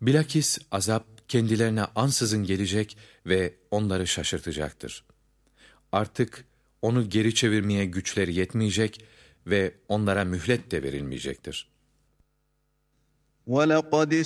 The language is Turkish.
Bilakis azap kendilerine ansızın gelecek ve onları şaşırtacaktır. Artık onu geri çevirmeye güçleri yetmeyecek ve onlara mühlet de verilmeyecektir. وَلَقَدْ